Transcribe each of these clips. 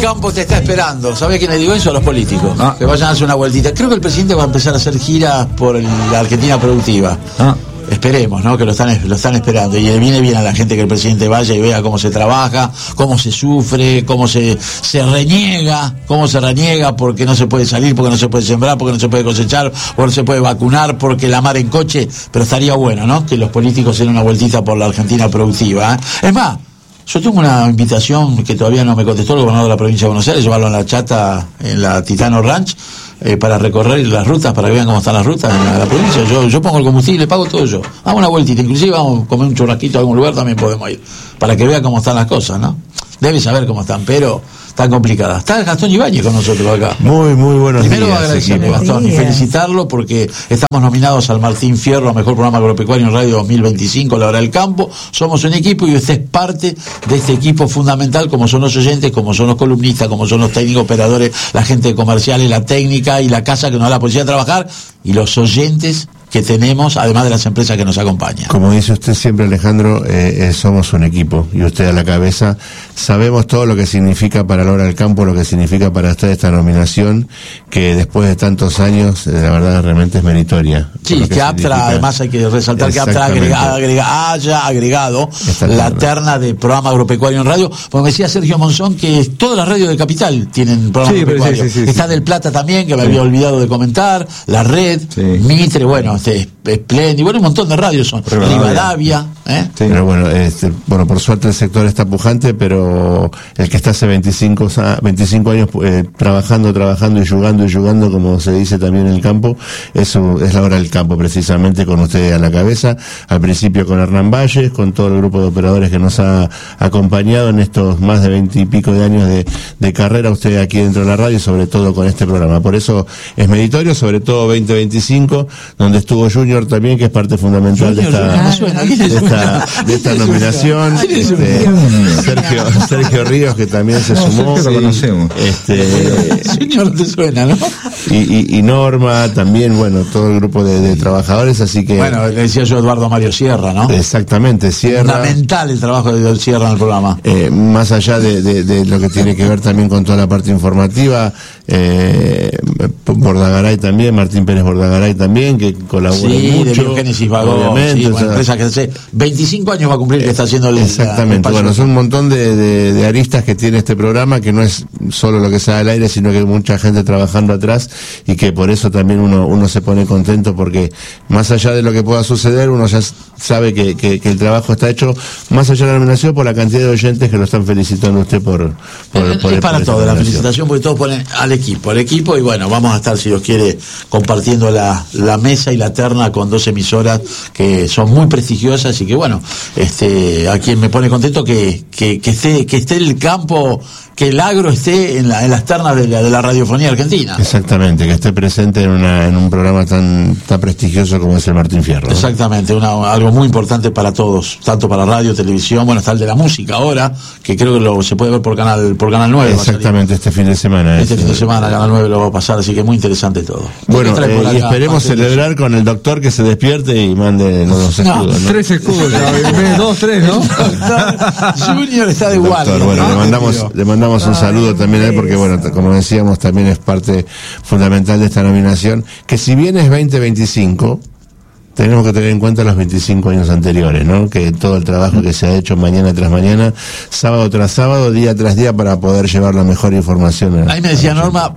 campo te está esperando. ¿Sabés quién le digo eso? A los políticos. Que vayan a hacer una vueltita. Creo que el presidente va a empezar a hacer giras por la Argentina productiva. Esperemos, ¿no? Que lo están esperando. Y le viene bien a la gente que el presidente vaya y vea cómo se trabaja, cómo se sufre, cómo se reniega porque no se puede salir, porque no se puede sembrar, porque no se puede cosechar, porque no se puede vacunar, porque la mar en coche. Pero estaría bueno, ¿no? Que los políticos den una vueltita por la Argentina productiva, ¿eh? Es más, yo tengo una invitación que todavía no me contestó el gobernador de la provincia de Buenos Aires, llevarlo en la chata, en la Titano Ranch, para recorrer las rutas, para que vean cómo están las rutas en la provincia. Yo pongo el combustible, pago todo yo. Damos una vueltita, inclusive vamos a comer un churrasquito a algún lugar, también podemos ir, para que vea cómo están las cosas, ¿no? Debe saber cómo están, pero están complicadas. Está Gastón Ibáñez con nosotros acá. Muy buenos Primero días. agradecerle, Gastón, y felicitarlo porque estamos nominados al Martín Fierro, a Mejor Programa Agropecuario en Radio 2025, La Hora del Campo. Somos un equipo y usted es parte de este equipo fundamental, como son los oyentes, como son los columnistas, como son los técnicos operadores, la gente de comerciales, la técnica y la casa que nos da la posibilidad de trabajar, y los oyentes que tenemos, además de las empresas que nos acompañan. Como dice usted siempre, Alejandro, somos un equipo, y usted a la cabeza. Sabemos todo lo que significa para La Hora del Campo, lo que significa para usted esta nominación, que después de tantos años, la verdad, realmente es meritoria. Sí, que APTRA, además hay que resaltar que APTRA haya agregado la terna de programa agropecuario en radio, porque me decía Sergio Monzón que todas las radios de Capital tienen programa agropecuario. Sí. Está del Plata también, que me había olvidado de comentar, La Red, Mitre, bueno, Espléndido, bueno, un montón de radios son. Rivadavia, Pero bueno, por suerte el sector está pujante, pero el que está hace 25 años trabajando y jugando, como se dice también en el campo, eso es La Hora del Campo, precisamente, con usted a la cabeza. Al principio con Hernán Valles, con todo el grupo de operadores que nos ha acompañado en estos más de 20 y pico de años de carrera, usted aquí dentro de la radio, y sobre todo con este programa. Por eso es meritorio, sobre todo 2025, donde estuvo Junior también, que es parte fundamental de esta nominación. Sergio Ríos, que también se sumó. Lo conocemos. Junior te suena, ¿no? Y Norma también, bueno, todo el grupo de trabajadores, así que... Bueno, le decía yo Eduardo Mario Sierra, ¿no? Exactamente, Sierra. Fundamental el trabajo de Sierra en el programa. Más allá de lo que tiene que ver también con toda la parte informativa, Bordagaray también, Martín Pérez Bordagaray también, que colabora mucho. De Biogénesis Vagó, obviamente, una empresa que hace 25 años va a cumplir que está haciendo exactamente, bueno, son un montón de aristas que tiene este programa, que no es solo lo que sale al aire, sino que hay mucha gente trabajando atrás, y que por eso también uno se pone contento, porque más allá de lo que pueda suceder, uno ya sabe que el trabajo está hecho, más allá de la nominación, por la cantidad de oyentes que lo están felicitando a usted por es para todo, la felicitación, porque todos ponen al equipo, y bueno, vamos a estar, si Dios quiere, compartiendo la mesa y la terna con dos emisoras que son muy prestigiosas, y que bueno, a quien me pone contento que esté el campo, que el agro esté en las ternas de la radiofonía argentina. Exactamente, que esté presente en un programa tan prestigioso como es el Martín Fierro, ¿no? Exactamente, algo muy importante para todos, tanto para radio, televisión, bueno, está el de la música ahora, que creo que se puede ver por Canal 9. Exactamente, este fin de semana. Este fin de semana Canal 9 lo va a pasar, así que muy interesante todo. Bueno, y esperemos celebrar con el doctor que se despierte y mande los escudos, ¿no? 3 escudos, 2, 3, ¿no? Junior está de igual. Bueno, le mandamos un saludo también a él, porque bueno, como decíamos, también es parte fundamental de esta nominación, que si bien es 2025, tenemos que tener en cuenta los 25 años anteriores, ¿no? Que todo el trabajo que se ha hecho mañana tras mañana, sábado tras sábado, día tras día, para poder llevar la mejor información. Ahí me decía Norma,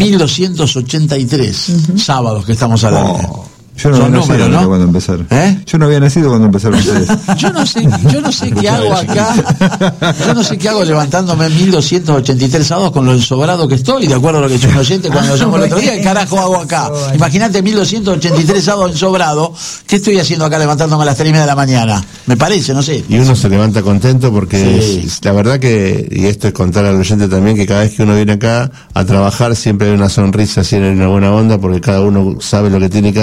1283 sábados que estamos al aire. Yo no había nacido, ¿no? Cuando empezar. Yo no había nacido cuando empezaron ustedes. Yo no sé qué hago acá. Yo no sé qué hago levantándome 1283 sábados con lo ensobrado que estoy, de acuerdo a lo que dijo un oyente cuando lo llamó el otro día. ¿Qué carajo hago acá? Imagínate 1283 sábados ensobrado. ¿Qué estoy haciendo acá levantándome a las 3:30 de la mañana? Me parece, no sé. Y uno se levanta contento porque la verdad que, y esto es contar al oyente también, que cada vez que uno viene acá a trabajar siempre hay una sonrisa, siempre hay una buena onda, porque cada uno sabe lo que tiene que hacer,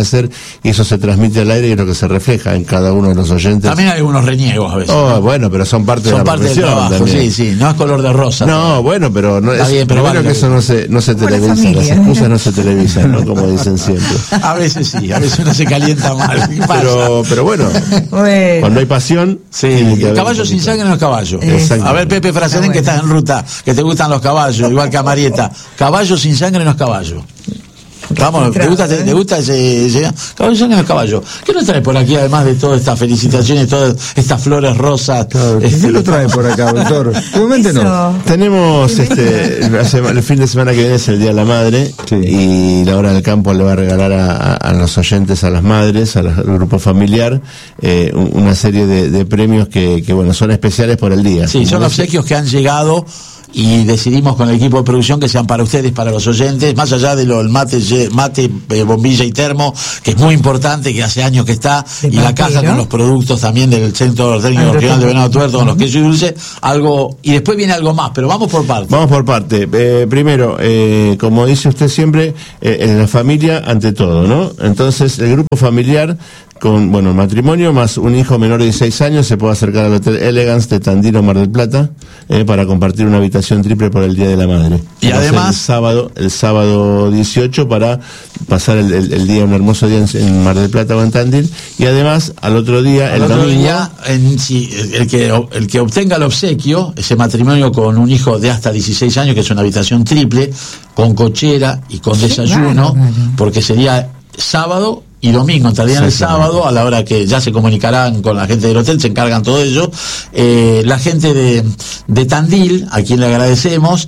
y eso se transmite al aire y es lo que se refleja en cada uno de los oyentes. También hay unos reniegos a veces. Bueno, pero son parte de la profesión del trabajo, también. Sí, no es color de rosa. No, bueno, pero no es bien, pero primero que eso no se televisa, las excusas no se televisan, ¿no? Como dicen siempre. A veces sí, a veces uno se calienta mal. Pero bueno, cuando hay pasión, el caballo sin sangre no es caballo. A ver, Pepe Fraserén, que estás en ruta, que te gustan los caballos, igual que a Marieta. Caballo sin sangre no es caballo. Vamos, ¿te gusta ese caballo sin sangre no es caballo? ¿Qué nos trae por aquí, además de todas estas felicitaciones, todas estas flores rosas? Claro, ¿qué lo trae por acá, doctor? Obviamente no. Tenemos el fin de semana que viene es el Día de la Madre, y la Hora del Campo le va a regalar a los oyentes, a las madres, al grupo familiar, una serie de premios que bueno, son especiales por el día. Sí, son obsequios que han llegado y decidimos con el equipo de producción que sean para ustedes, para los oyentes, más allá de lo del mate, bombilla y termo, que es muy importante, que hace años que está, y la caja con los productos también del Centro Técnico Regional de Venado Tuerto, con los quesos y dulces, algo, y después viene algo más, pero vamos por parte. Vamos por parte. Primero, como dice usted siempre, en la familia ante todo, ¿no? Entonces, el grupo familiar con, el matrimonio más un hijo menor de 16 años se puede acercar al Hotel Elegance de Tandil o Mar del Plata para compartir una habitación triple por el Día de la Madre. Y además el sábado 18 para pasar el día, un hermoso día en Mar del Plata o en Tandil, y además al otro día, el domingo, el que obtenga el obsequio, ese matrimonio con un hijo de hasta 16 años, que es una habitación triple, con cochera y con desayuno, porque sería sábado y domingo, entrarían el sábado a la hora que ya se comunicarán con la gente del hotel, se encargan todo ello. La gente de Tandil, a quien le agradecemos,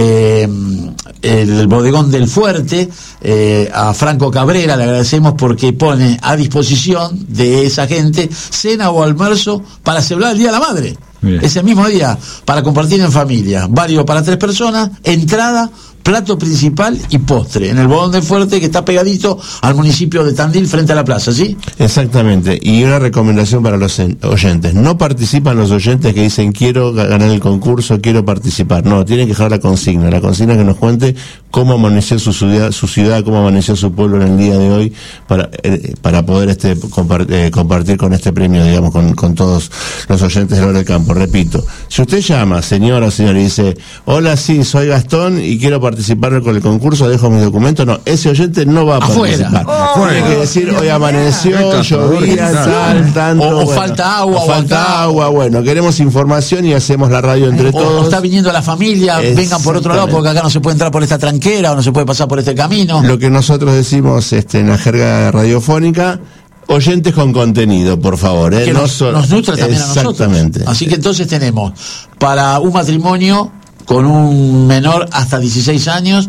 el bodegón del Fuerte, a Franco Cabrera le agradecemos porque pone a disposición de esa gente cena o almuerzo para celebrar el Día de la Madre. Bien. Ese mismo día, para compartir en familia, válido para 3 personas, entrada, plato principal y postre, en el bodegón del Fuerte, que está pegadito al municipio de Tandil, frente a la plaza, ¿sí? Exactamente, y una recomendación para los oyentes: no participan los oyentes que dicen quiero ganar el concurso, quiero participar. No, tienen que dejar la consigna que nos cuente cómo amaneció su ciudad, cómo amaneció su pueblo en el día de hoy, para poder compartir con este premio, digamos, con todos los oyentes de la Hora del Campo. Repito, si usted llama, señora o señor, y dice, hola, sí, soy Gastón y quiero participar con el concurso, dejo mis documentos, no, ese oyente no va a participar. Tiene que decir, hoy amaneció, llovía, tanto, falta agua, bueno, queremos información y hacemos la radio entre todos. O está viniendo la familia, vengan por otro lado, porque acá no se puede entrar por esta tranquera, o no se puede pasar por este camino. Lo que nosotros decimos en la jerga radiofónica: oyentes con contenido, por favor. Que nos nutre también a nosotros. Exactamente. Así que entonces tenemos para un matrimonio con un menor hasta 16 años,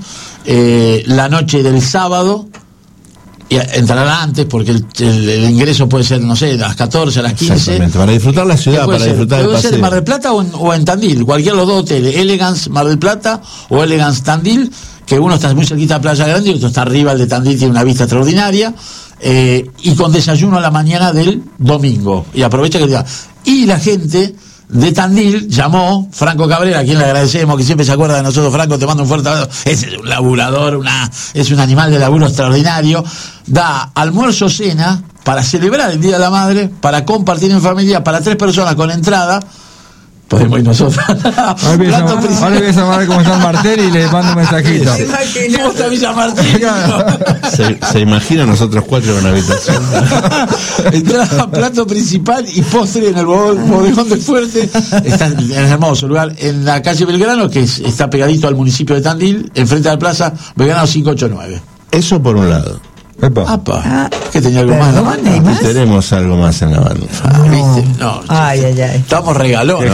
la noche del sábado, y entrarán antes porque el ingreso puede ser, no sé, a las 14, a las 15. Exactamente, para disfrutar la ciudad, para disfrutar el paseo. Puede ser en Mar del Plata o en Tandil, cualquiera de los dos hoteles, Elegance Mar del Plata o Elegance Tandil, que uno está muy cerquita de Playa Grande y otro está arriba, el de Tandil tiene una vista extraordinaria, y con desayuno a la mañana del domingo. Y aprovecha que diga. Y la gente de Tandil llamó, Franco Cabrera, a quien le agradecemos, que siempre se acuerda de nosotros. Franco, te mando un fuerte abrazo. Es un laburador, es un animal de laburo extraordinario. Da almuerzo, cena, para celebrar el Día de la Madre, para compartir en familia, para 3 personas con entrada. Podemos ir nosotros. Ahora voy a llamar como San Martín y le mando un mensajito. ¿Cómo está Villa Martín? Se imagina nosotros 4 en una habitación. Entrada, plato principal y postre en el bodegón del Fuerte. Está en el hermoso lugar, en la calle Belgrano, que está pegadito al municipio de Tandil, enfrente de la plaza Belgrano 589. Eso por un lado. Apa. ¿Que tenía algo más en la mano? Tenemos algo más en la mano. ¿Viste? No. Ay. Estamos regalones.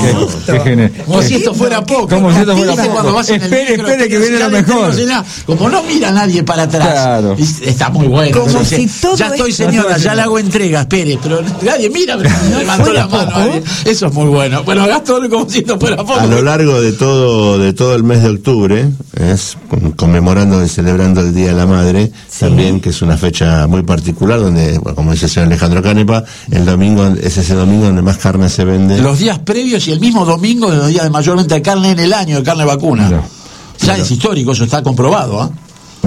Como si esto fuera poco. Como si esto fuera poco. Cuando vas en espere que viene lo mejor. Como no mira nadie para atrás. Claro. Está muy bueno. Como si todo ya estoy, señora, ya le hago entrega, espere, pero nadie mira, no levantó la mano. Eso es muy bueno. Bueno, Gastón, como si esto fuera poco. A lo largo de todo el mes de octubre, conmemorando y celebrando el Día de la Madre, también, que es una fecha muy particular, donde, como dice el señor Alejandro Canepa, el domingo es ese domingo donde más carne se vende. Los días previos y el mismo domingo de los días de mayor venta de carne en el año, de carne vacuna. Ya es histórico, eso está comprobado,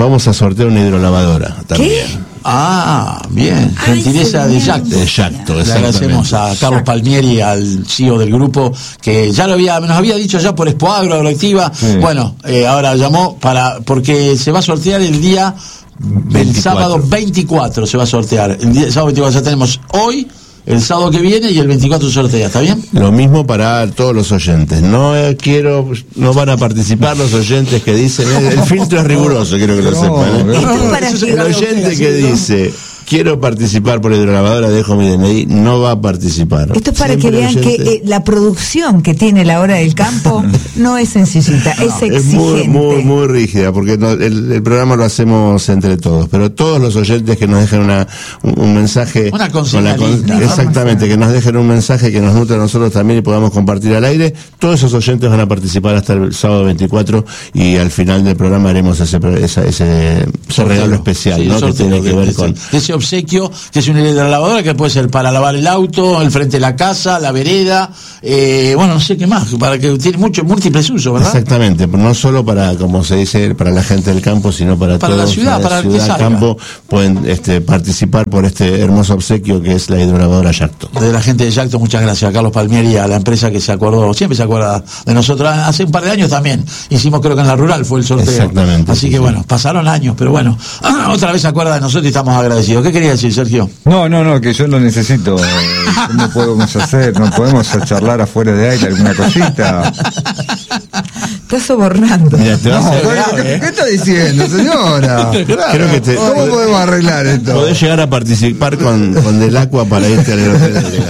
vamos a sortear una hidrolavadora también. ¿Qué? Ah, bien. Gentileza de Yacto. De Yacto, le agradecemos a Carlos Palmieri, al CEO del grupo, que ya nos había dicho ya por Expo Agro, Agroactiva. Sí. Bueno, ahora llamó porque se va a sortear el día 24. El sábado 24 se va a sortear. El sábado 24 ya tenemos hoy, el sábado que viene y el 24 sortea, ¿está bien? Lo mismo para todos los oyentes. No van a participar los oyentes que dicen, el filtro es riguroso, quiero que lo sepan. El oyente que dice, quiero participar por la hidrolavadora, dejo mi DNI, no va a participar. Esto es para que vean que la producción que tiene la Hora del Campo no es sencillita, es exigente. Es muy, muy rígida, porque el programa lo hacemos entre todos, pero todos los oyentes que nos dejen un mensaje, una consigna exactamente, que nos dejen un mensaje que nos nutre a nosotros también y podamos compartir al aire, todos esos oyentes van a participar hasta el sábado 24 y al final del programa haremos ese regalo especial, ¿no? Que tiene que ver con ese obsequio, que es una hidrolavadora que puede ser para lavar el auto, el frente de la casa, la vereda, no sé qué más, para que tiene múltiples usos, ¿verdad? Exactamente, no solo para, como se dice, para la gente del campo, sino para toda la ciudad, para el campo, pueden participar por este hermoso obsequio que es la hidrolavadora Yacto. De la gente de Yacto, muchas gracias a Carlos Palmieri, a la empresa que siempre se acuerda de nosotros. Hace un par de años también hicimos, creo que en la rural fue el sorteo. Exactamente. Así que bueno, pasaron años, pero bueno, otra vez se acuerda de nosotros y estamos agradecidos. ¿Qué quería decir, Sergio? No, que yo lo necesito. ¿Cómo podemos hacer? ¿No podemos charlar afuera de aire alguna cosita? Estás sobornando. Mira, ¿qué está diciendo, señora? Creo que ¿Cómo podemos arreglar esto? Podés llegar a participar con Del Aqua para irte al hotel.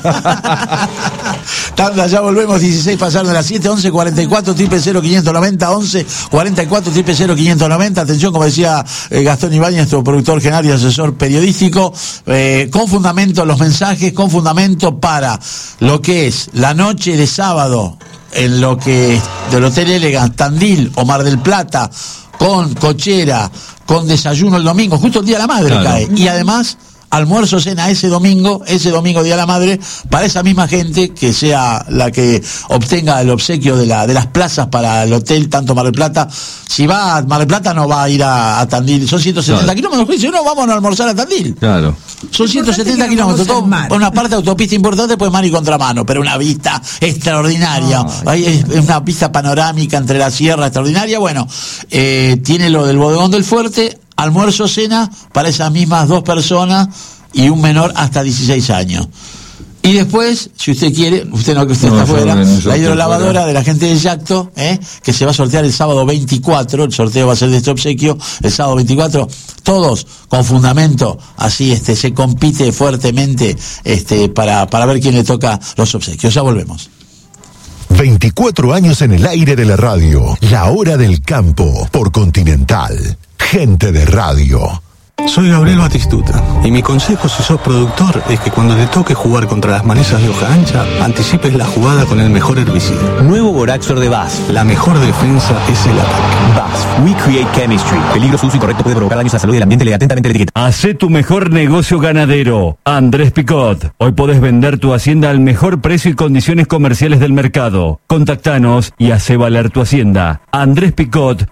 Tanda, ya volvemos, 16 pasaron de las 7, 11 44 000 590, 11 44 000 590. Atención, como decía Gastón Ibáñez, nuestro productor general y asesor periodístico, con fundamento los mensajes, con fundamento para lo que es la noche de sábado en lo que del Hotel Elegant, Tandil o Mar del Plata, con cochera, con desayuno el domingo, justo el Día de la Madre, claro. Cae, y además almuerzo, cena ese domingo Día de la Madre, para esa misma gente que sea la que obtenga el obsequio de las plazas para el hotel, tanto Mar del Plata. Si va a Mar del Plata no va a ir a Tandil, son 170 kilómetros, si no vamos a almorzar a Tandil. Claro. Son 170 kilómetros, todo una parte de autopista importante, pues mar y contramano, pero una vista extraordinaria. Es una vista panorámica entre la sierra extraordinaria. Bueno, tiene lo del bodegón del Fuerte, almuerzo, cena para esas mismas dos personas y un menor hasta 16 años. Y después, si usted quiere, usted está afuera, la hidrolavadora de la gente de Yacto, que se va a sortear el sábado 24, el sorteo va a ser de este obsequio, el sábado 24, todos con fundamento, así se compite fuertemente para ver quién le toca los obsequios. Ya volvemos. 24 años en el aire de la radio, la Hora del Campo, por Continental. Gente de radio. Soy Gabriel Batistuta y mi consejo si sos productor es que cuando te toque jugar contra las malezas de hoja ancha, anticipes la jugada con el mejor herbicida. Nuevo Boraxor de BASF. La mejor defensa es el ataque. BASF, We Create Chemistry. Peligro, su uso incorrecto puede provocar daños a la salud y al ambiente. Lee atentamente la etiqueta. Hacé tu mejor negocio ganadero. Andrés Picot. Hoy podés vender tu hacienda al mejor precio y condiciones comerciales del mercado. Contactanos y hacé valer tu hacienda. Andrés Picot,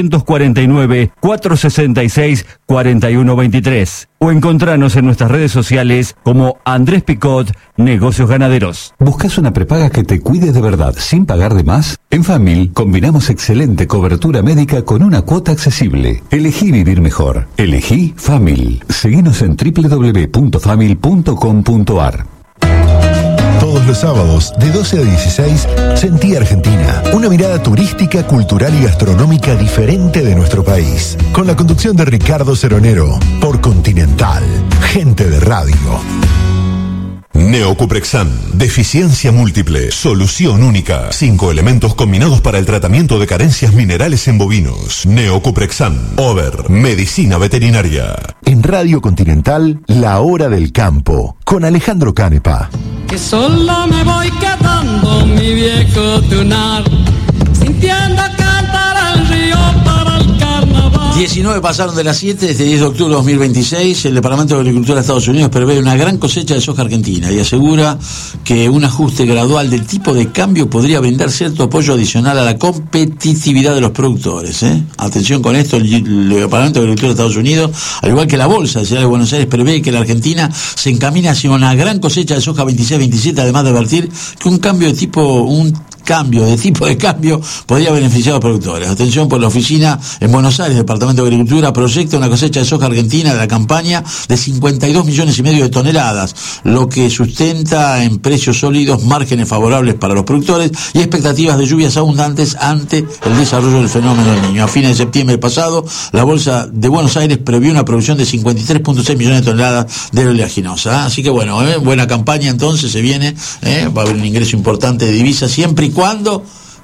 249-466-4123. O encontranos en nuestras redes sociales como Andrés Picot Negocios Ganaderos. ¿Buscas una prepaga que te cuide de verdad sin pagar de más? En Famil combinamos excelente cobertura médica con una cuota accesible. Elegí vivir mejor. Elegí Famil. Seguinos en www.famil.com.ar. Todos los sábados, de 12 a 16, Sentí Argentina. Una mirada turística, cultural y gastronómica diferente de nuestro país. Con la conducción de Ricardo Ceronero, por Continental. Gente de radio. Neocuprexan, deficiencia múltiple, solución única. 5 elementos combinados para el tratamiento de carencias minerales en bovinos. Neocuprexan, Over, medicina veterinaria. En Radio Continental, La Hora del Campo, con Alejandro Canepa. Que solo me voy quedando, mi viejo tunar, sintiendo cantar al río para el carnaval. 19 pasaron de las 7, este 10 de octubre de 2026, el Departamento de Agricultura de Estados Unidos prevé una gran cosecha de soja argentina y asegura que un ajuste gradual del tipo de cambio podría brindar cierto apoyo adicional a la competitividad de los productores. Atención con esto, el Departamento de Agricultura de Estados Unidos, al igual que la Bolsa de Ciudad de Buenos Aires, prevé que la Argentina se encamina hacia una gran cosecha de soja 26-27, además de advertir que un cambio de tipo de cambio podría beneficiar a los productores. Atención, por la oficina en Buenos Aires, Departamento de Agricultura proyecta una cosecha de soja argentina de la campaña de 52,5 millones de toneladas, lo que sustenta en precios sólidos márgenes favorables para los productores y expectativas de lluvias abundantes ante el desarrollo del fenómeno del Niño. A fines de septiembre pasado, la Bolsa de Buenos Aires previó una producción de 53,6 millones de toneladas de oleaginosa. Así que bueno, buena campaña entonces se viene, va a haber un ingreso importante de divisas siempre y cuando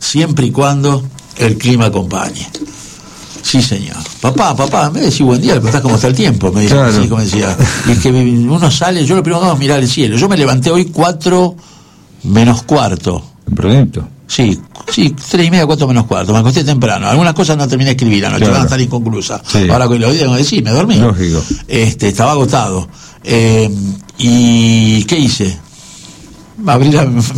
el clima acompañe. Sí, señor. Papá, me decís buen día, le preguntás cómo está el tiempo, me dice, claro. Sí, como decía. Y es que uno sale, yo lo primero que hago es mirar el cielo. Yo me levanté hoy 4 menos cuarto. ¿Pronto? Sí, 3:30, 4 menos cuarto. Me acosté temprano. Algunas cosas no terminé de escribir anoche, van a estar inconclusas. Sí. Ahora que lo digo, decir, me dormí. Lógico. Estaba agotado. ¿Y qué hice? Yo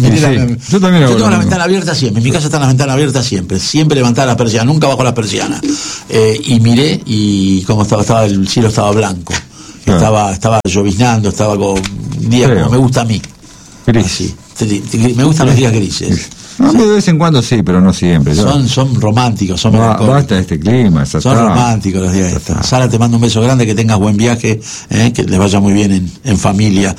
tengo la ventana abierta siempre, en mi casa están las ventanas abiertas siempre levantada la persiana, nunca bajo la persiana, y miré y como estaba el cielo estaba blanco, estaba lloviznando, estaba con un día como me gusta a mí, así, me gustan los días grises. No, de vez en cuando sí, pero no siempre. Son románticos, son basta de este clima. Son románticos los días estos. Sara, te mando un beso grande, que tengas buen viaje, que les vaya muy bien en familia.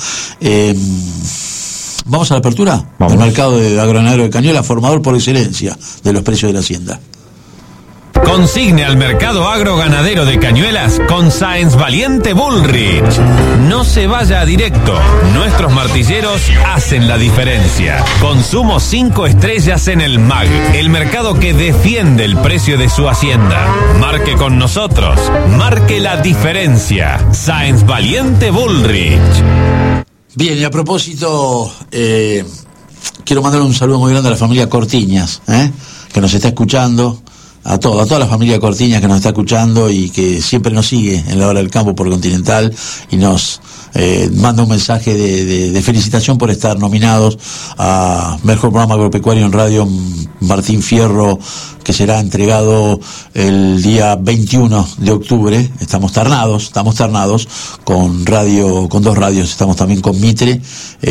¿Vamos a la apertura? Vamos. El mercado de agroganadero de Cañuelas, formador por excelencia de los precios de la hacienda. Consigne al mercado agroganadero de Cañuelas con Sáenz Valiente Bullrich. No se vaya a directo. Nuestros martilleros hacen la diferencia. Consumo 5 estrellas en el MAG, el mercado que defiende el precio de su hacienda. Marque con nosotros. Marque la diferencia. Sáenz Valiente Bullrich. Bien, y a propósito, quiero mandarle un saludo muy grande a la familia Cortiñas, que nos está escuchando, a toda la familia Cortiñas que nos está escuchando y que siempre nos sigue en la hora del campo por Continental y nos manda un mensaje de felicitación por estar nominados a Mejor Programa Agropecuario en Radio Martín Fierro, que será entregado el día 21 de octubre. Estamos ternados con dos radios, estamos también con Mitre,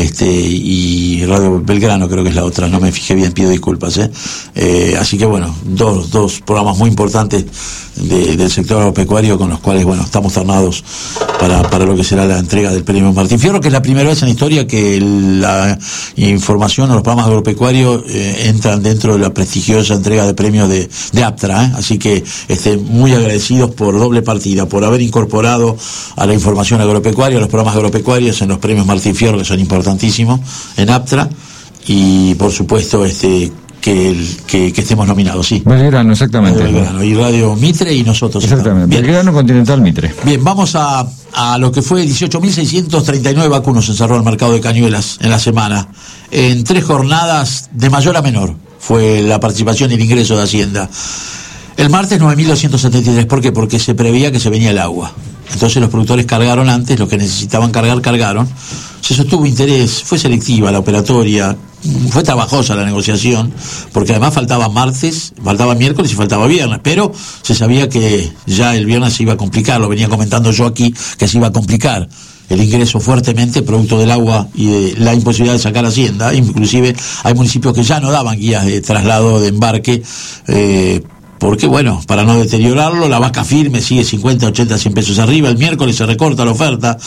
y Radio Belgrano, creo que es la otra, no me fijé bien, pido disculpas, así que bueno, dos programas muy importantes del sector agropecuario con los cuales, bueno, estamos ternados para lo que será la entrega del premio Martín Fierro, que es la primera vez en la historia que la información o los programas agropecuarios entran dentro de la prestigiosa entrega de premios de APTRA, así que muy agradecidos por doble partida, por haber incorporado a la información agropecuaria, a los programas agropecuarios en los premios Martín Fierro, que son importantísimos en APTRA, y por supuesto que estemos nominados, sí. Belgrano, exactamente. Belgrano, y Radio Mitre y nosotros. Exactamente, Belgrano Continental Mitre. Bien, vamos a lo que fue 18.639 vacunos en cerró el mercado de Cañuelas en la semana. En 3 jornadas de mayor a menor fue la participación y el ingreso de Hacienda. El martes 9.273, ¿por qué? Porque se preveía que se venía el agua. Entonces los productores cargaron antes, los que necesitaban cargaron. Se sostuvo interés, fue selectiva la operatoria, fue trabajosa la negociación, porque además faltaba miércoles y faltaba viernes, pero se sabía que ya el viernes se iba a complicar, lo venía comentando yo aquí, que se iba a complicar el ingreso fuertemente producto del agua y de la imposibilidad de sacar Hacienda. Inclusive hay municipios que ya no daban guías de traslado, de embarque, porque bueno, para no deteriorarlo, la vaca firme sigue 50, 80, 100 pesos arriba. El miércoles se recorta la oferta,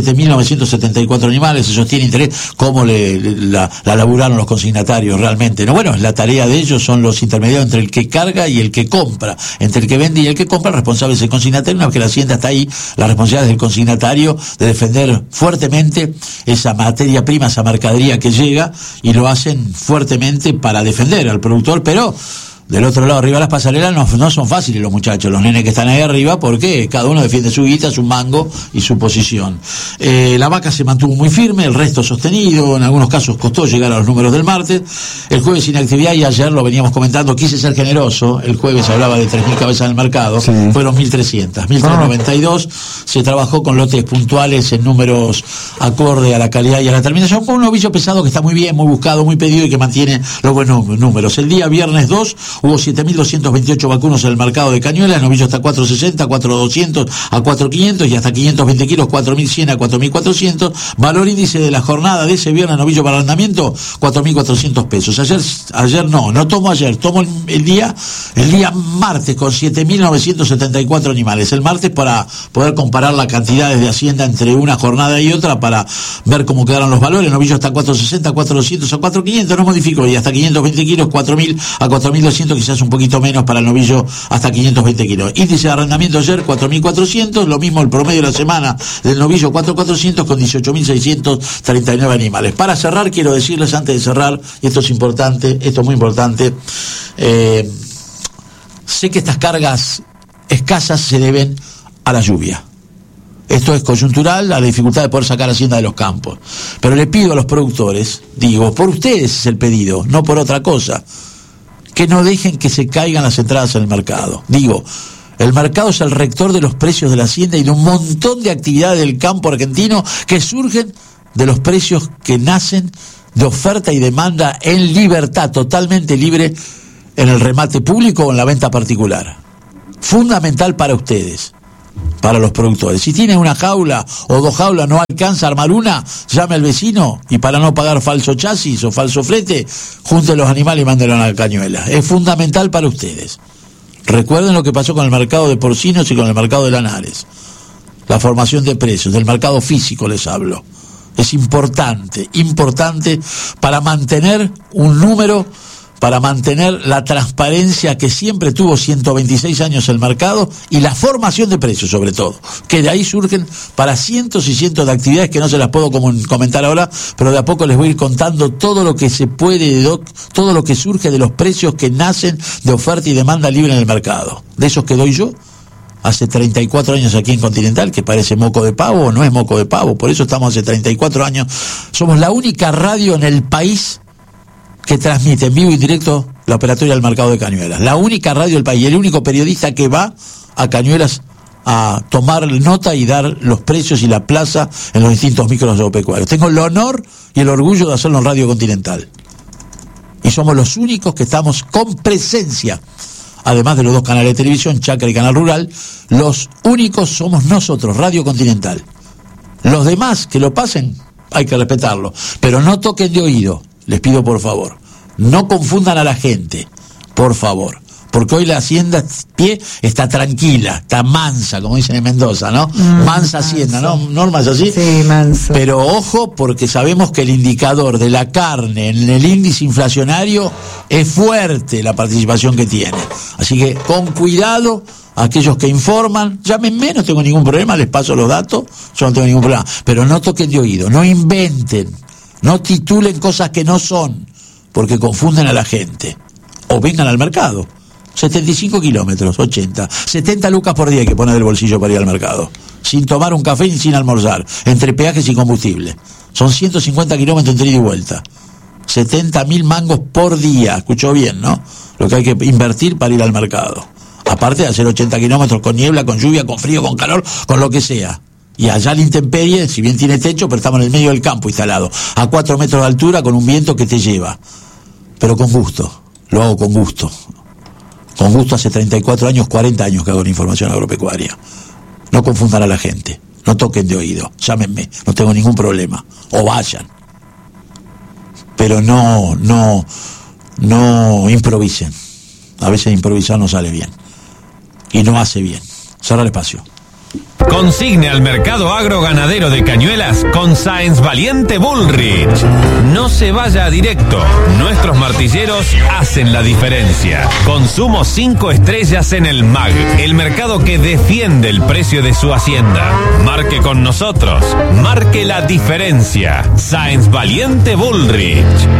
7.974 animales, se sostiene interés. ¿Cómo la laburaron los consignatarios realmente? No, bueno, la tarea de ellos son los intermediarios entre el que carga y el que compra. Entre el que vende y el que compra, el responsable es el consignatario. Una vez que la hacienda está ahí, la responsabilidad es del consignatario de defender fuertemente esa materia prima, esa mercadería que llega, y lo hacen fuertemente para defender al productor, pero Del otro lado, arriba de las pasarelas, no son fáciles los muchachos, los nenes que están ahí arriba, porque cada uno defiende su guita, su mango y su posición. La vaca se mantuvo muy firme, el resto sostenido, en algunos casos costó llegar a los números del martes. El jueves sin actividad, y ayer lo veníamos comentando, quise ser generoso, el jueves hablaba de 3.000 cabezas en el mercado, sí. Fueron 1.300, 1.392, se trabajó con lotes puntuales en números acorde a la calidad y a la terminación, con un novillo pesado que está muy bien, muy buscado, muy pedido y que mantiene los buenos números. El día viernes 2, hubo 7.228 vacunos en el mercado de Cañuelas, el novillo está a 4.60, 4.200 a 4.500 y hasta 520 kilos, 4.100 a 4.400. Valor índice de la jornada de ese viernes, novillo para arrendamiento, 4.400 pesos. Ayer no tomo ayer, tomo el día martes con 7.974 animales. El martes para poder comparar las cantidades de hacienda entre una jornada y otra para ver cómo quedaron los valores. El novillo está a 4.60, 4.200 a 4.500, no modificó, y hasta 520 kilos, 4.000 a 4.200, quizás un poquito menos para el novillo hasta 520 kilos. Índice de arrendamiento ayer 4.400, lo mismo el promedio de la semana del novillo 4.400 con 18.639 animales. Para cerrar, quiero decirles antes de cerrar, y esto es importante, esto es muy importante, sé que estas cargas escasas se deben a la lluvia. Esto es coyuntural, a la dificultad de poder sacar hacienda de los campos. Pero le pido a los productores, digo, por ustedes es el pedido, no por otra cosa, que no dejen que se caigan las entradas en el mercado. Digo, el mercado es el rector de los precios de la hacienda y de un montón de actividades del campo argentino que surgen de los precios que nacen de oferta y demanda en libertad, totalmente libre en el remate público o en la venta particular. Fundamental para ustedes, para los productores. Si tiene una jaula o dos jaulas, no alcanza a armar una, llame al vecino y para no pagar falso chasis o falso flete, junte los animales y mándenlos a la Cañuela. Es fundamental para ustedes. Recuerden lo que pasó con el mercado de porcinos y con el mercado de lanares. La formación de precios, del mercado físico les hablo. Es importante para mantener un número, para mantener la transparencia que siempre tuvo 126 años el mercado y la formación de precios sobre todo, que de ahí surgen para cientos y cientos de actividades que no se las puedo comentar ahora, pero de a poco les voy a ir contando todo lo que se puede, todo lo que surge de los precios que nacen de oferta y demanda libre en el mercado. De esos que doy yo hace 34 años aquí en Continental, que parece moco de pavo o no es moco de pavo, por eso estamos hace 34 años, somos la única radio en el país que transmite en vivo y directo la operatoria del mercado de Cañuelas. La única radio del país y el único periodista que va a Cañuelas a tomar nota y dar los precios y la plaza en los distintos micros agropecuarios. Tengo el honor y el orgullo de hacerlo en Radio Continental. Y somos los únicos que estamos con presencia, además de los dos canales de televisión, Chacra y Canal Rural, los únicos somos nosotros, Radio Continental. Los demás que lo pasen, hay que respetarlo, pero no toquen de oído. Les pido por favor, no confundan a la gente, por favor, porque hoy la hacienda pie está tranquila, está mansa, como dicen en Mendoza, ¿no? Mansa hacienda, ¿no? ¿Norma es así? Sí, mansa. Pero ojo, porque sabemos que el indicador de la carne en el índice inflacionario es fuerte la participación que tiene. Así que con cuidado, aquellos que informan, llámenme, no tengo ningún problema, les paso los datos, yo no tengo ningún problema, pero no toquen de oído, no inventen. No titulen cosas que no son, porque confunden a la gente. O vengan al mercado. 75 kilómetros, 80. 70 lucas por día hay que poner del bolsillo para ir al mercado. Sin tomar un café y sin almorzar. Entre peajes y combustible. Son 150 kilómetros entre ida y vuelta. 70.000 mangos por día. Escuchó bien, ¿no? Lo que hay que invertir para ir al mercado. Aparte de hacer 80 kilómetros con niebla, con lluvia, con frío, con calor, con lo que sea. Y allá la intemperie, si bien tiene techo, pero estamos en el medio del campo instalado, a 4 metros de altura con un viento que te lleva. Pero con gusto, lo hago con gusto. Con gusto hace 34 años, 40 años que hago la información agropecuaria. No confundan a la gente, no toquen de oído, llámenme, no tengo ningún problema. O vayan. Pero no improvisen. A veces improvisar no sale bien. Y no hace bien. Cerrar el espacio. Consigne al mercado agroganadero de Cañuelas con Sáenz Valiente Bullrich. No se vaya a directo. Nuestros martilleros hacen la diferencia. Consumo 5 estrellas en el MAG, el mercado que defiende el precio de su hacienda. Marque con nosotros. Marque la diferencia. Sáenz Valiente Bullrich.